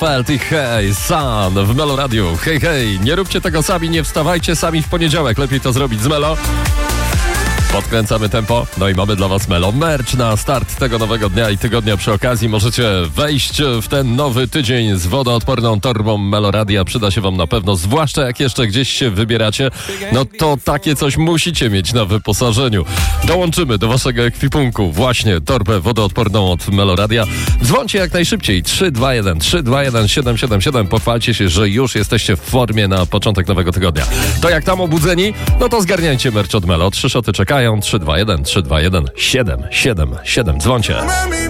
Pelt i Hey Sun w Melo Radiu. Hej, hej, nie róbcie tego sami, nie wstawajcie sami w poniedziałek. Lepiej to zrobić z Melo. Podkręcamy tempo, no i mamy dla was Melo Merch na start tego nowego dnia i tygodnia. Przy okazji możecie wejść w ten nowy tydzień z wodoodporną torbą Melo Radia. Przyda się wam na pewno, zwłaszcza jak jeszcze gdzieś się wybieracie, no to takie coś musicie mieć na wyposażeniu. Dołączymy do waszego ekwipunku właśnie torbę wodoodporną od Melo Radia. Dzwońcie jak najszybciej, 321 777. Pochwalcie się, że już jesteście w formie na początek nowego tygodnia. To jak tam obudzeni? No to zgarniajcie merch od Melo. 3 szoty czekają. 321 777. Dzwońcie.